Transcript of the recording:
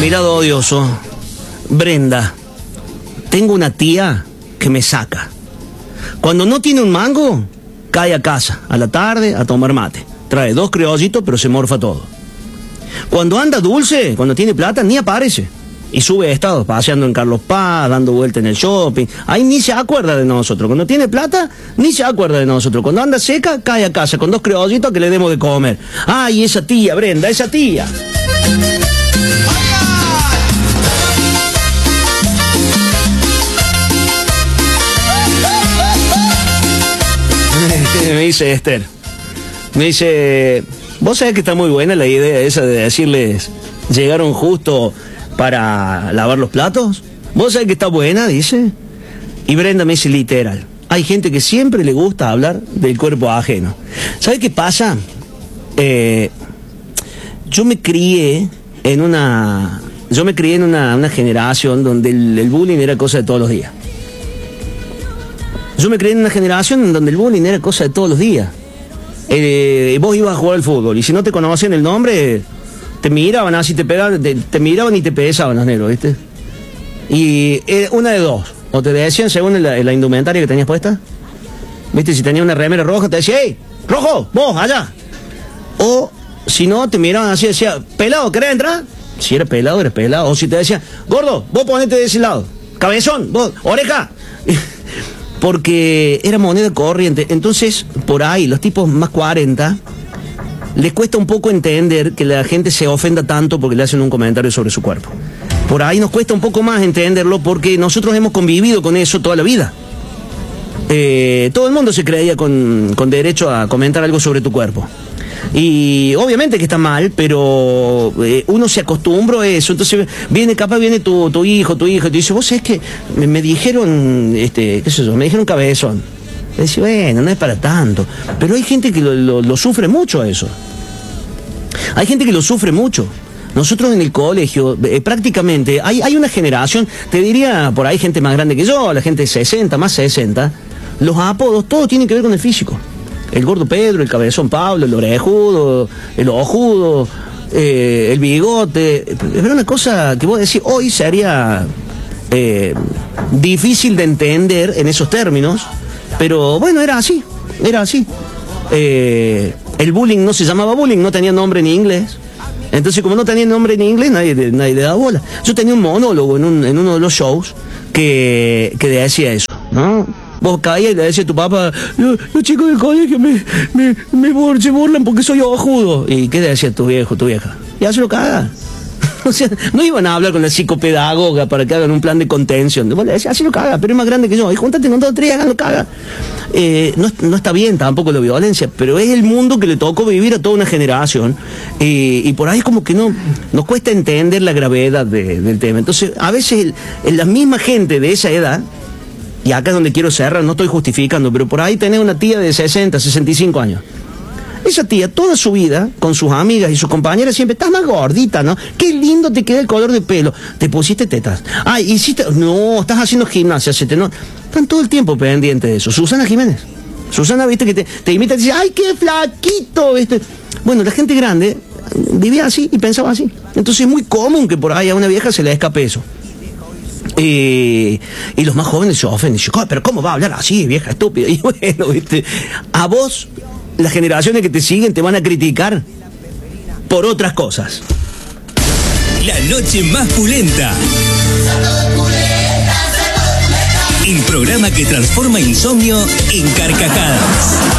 Mirado odioso. Brenda, tengo una tía que me saca. Cuando no tiene un mango, cae a casa a la tarde a tomar mate. Trae 2 criollitos, pero se morfa todo. Cuando anda dulce, cuando tiene plata, ni aparece. Y sube estados, paseando en Carlos Paz, dando vuelta en el shopping. Ahí ni se acuerda de nosotros. Cuando tiene plata, ni se acuerda de nosotros. Cuando anda seca, cae a casa con 2 criollitos que le demos de comer. Ay, esa tía, Brenda, esa tía. Me dice Esther, me dice, vos sabés que está muy buena la idea esa de decirles, llegaron justo para lavar los platos. Vos sabés que está buena, dice. Y Brenda me dice literal, hay gente que siempre le gusta hablar del cuerpo ajeno. ¿Sabés qué pasa? Yo me crié en una generación donde el bullying era cosa de todos los días. Yo me crié en una generación en donde el bullying era cosa de todos los días. Vos ibas a jugar al fútbol y si no te conocían el nombre, te miraban así, te pegaban, te miraban y te pesaban los negros, ¿viste? Y una de dos, o te decían según la indumentaria que tenías puesta, ¿viste? Si tenías una remera roja, te decía, ¡hey, rojo, vos, allá! O si no, te miraban así, decía, pelado, ¿querés entrar? Si eres pelado, eres pelado. O si te decían, gordo, vos ponete de ese lado, cabezón, vos, oreja. Porque era moneda corriente. Entonces, por ahí, los tipos más 40, les cuesta un poco entender que la gente se ofenda tanto porque le hacen un comentario sobre su cuerpo. Por ahí nos cuesta un poco más entenderlo porque nosotros hemos convivido con eso toda la vida. Todo el mundo se creía con derecho a comentar algo sobre tu cuerpo. Y obviamente que está mal, pero uno se acostumbra a eso. Entonces capaz viene tu hijo, y te dice, vos sabés que me dijeron, qué sé yo, me dijeron cabezón. Le dice, bueno, no es para tanto. Pero hay gente que lo sufre mucho eso. Hay gente que lo sufre mucho. Nosotros en el colegio, prácticamente, hay una generación, te diría por ahí gente más grande que yo, la gente de 60, más 60, los apodos, todo tiene que ver con el físico. El gordo Pedro, el cabezón Pablo, el orejudo, el ojudo, el bigote. Es una cosa que vos decís, hoy sería difícil de entender en esos términos, pero bueno, era así. El bullying no se llamaba bullying, no tenía nombre en inglés. Entonces, como no tenía nombre en inglés, nadie le daba bola. Yo tenía un monólogo en uno de los shows que decía eso, ¿no? Vos caías y le decías a tu papá, los chicos del colegio se burlan porque soy ojudo. ¿Y qué le decía tu viejo, tu vieja? Ya se lo caga. O sea, no iban a hablar con la psicopedagoga para que hagan un plan de contención. Vos le decías, así lo caga, pero es más grande que yo. Y júntate con 2 o 3 y háganlo caga. No está bien tampoco la violencia, pero es el mundo que le tocó vivir a toda una generación. Y por ahí es como que nos cuesta entender la gravedad del tema. Entonces, a veces la misma gente de esa edad, y acá es donde quiero cerrar, no estoy justificando, pero por ahí tenés una tía de 60, 65 años. Esa tía, toda su vida, con sus amigas y sus compañeras, siempre, estás más gordita, ¿no? Qué lindo te queda el color de pelo. Te pusiste tetas. Ay, hiciste... No, estás haciendo gimnasia, ¿no? Están todo el tiempo pendientes de eso. Susana Jiménez. Susana, viste, que te imita y te dice, ¡ay, qué flaquito! ¿Viste? Bueno, la gente grande vivía así y pensaba así. Entonces es muy común que por ahí a una vieja se le escape eso. Y los más jóvenes se ofenden. Dicen, pero ¿cómo va a hablar así, vieja estúpida? Y bueno, ¿viste? A vos, las generaciones que te siguen te van a criticar por otras cosas. La noche más pulenta. El programa que transforma insomnio en carcajadas.